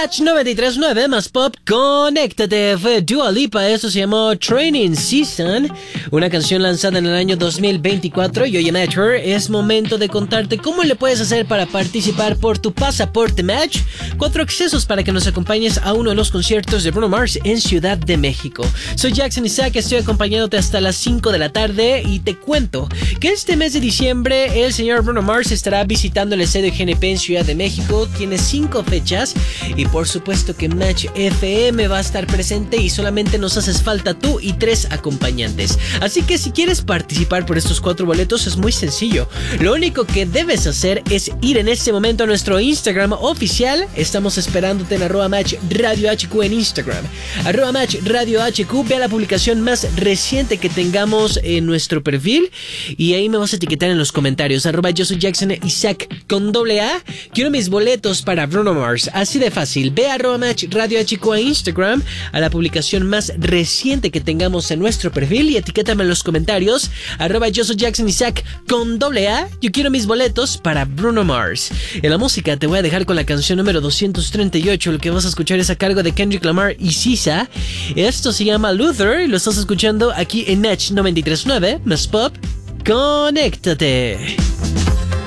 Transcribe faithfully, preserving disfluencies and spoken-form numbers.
Match noventa y tres punto nueve más pop, conéctate. Fue Dua Lipa, eso se llamó Training Season, una canción lanzada en el año dos mil veinticuatro. Y hoy en Match es momento de contarte cómo le puedes hacer para participar por tu pasaporte Match. Cuatro accesos para que nos acompañes a uno de los conciertos de Bruno Mars en Ciudad de México. Soy Jackson Isaac, estoy acompañándote hasta las cinco de la tarde y te cuento que este mes de diciembre el señor Bruno Mars estará visitando el estadio G N P en Ciudad de México. Tiene cinco fechas y por supuesto que Match F M va a estar presente y solamente nos haces falta tú y tres acompañantes. Así que si quieres participar por estos cuatro boletos es muy sencillo. Lo único que debes hacer es ir en este momento a nuestro Instagram oficial. Estamos esperándote en arroba Match Radio H Q en Instagram. Arroba Match Radio H Q. Ve a la publicación más reciente que tengamos en nuestro perfil y ahí me vas a etiquetar en los comentarios. Arroba yo soy Jackson Isaac con doble A. Quiero mis boletos para Bruno Mars. Así de fácil. Ve a arroba Match Radio H Q a Instagram, a la publicación más reciente que tengamos en nuestro perfil y etiquétame en los comentarios. Arroba yo soy Jackson Isaac con doble A. Yo quiero mis boletos para Bruno Mars. En la música te voy a dejar con la canción número doscientos treinta y ocho. Lo que vas a escuchar es a cargo de Kendrick Lamar y Sisa. Esto se llama Luther y lo estás escuchando aquí en Match noventa y tres punto nueve más pop. Conéctate.